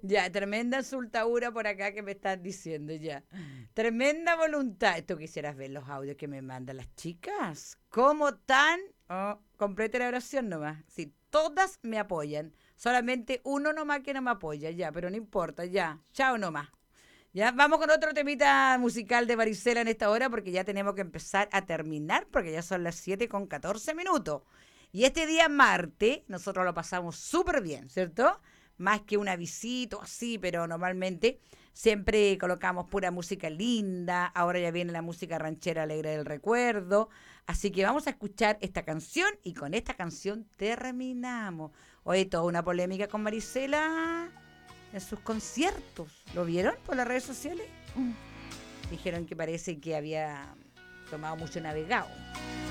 Ya, tremenda insultadura por acá que me estás diciendo ya. Tremenda voluntad. Tú quisieras ver los audios que me mandan las chicas. ¿Cómo tan? Oh, complete la oración nomás. Sí, todas me apoyan. Solamente uno nomás que no me apoya, ya, pero no importa, ya. Chao nomás. Ya, vamos con otro temita musical de Marisela en esta hora porque ya tenemos que empezar a terminar porque ya son las 7:14. Y este día martes nosotros lo pasamos súper bien, ¿cierto? Más que una visita así, pero normalmente siempre colocamos pura música linda. Ahora ya viene la música ranchera alegre del recuerdo. Así que vamos a escuchar esta canción y con esta canción terminamos. Oye, toda una polémica con Marisela en sus conciertos. ¿Lo vieron por las redes sociales? Dijeron que parece que había tomado mucho navegado.